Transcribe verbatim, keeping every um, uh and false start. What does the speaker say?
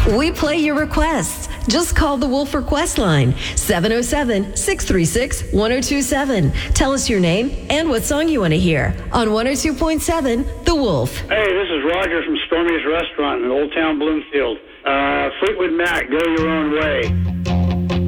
We play your requests. Just call the Wolf Request line, seven oh seven, six three six, one oh two seven. Tell us your name and what song you want to hear on one oh two point seven The Wolf. Hey, this is Roger from Stormy's Restaurant in Old Town Bloomfield. Uh, Fleetwood Mac, Go Your Own Way.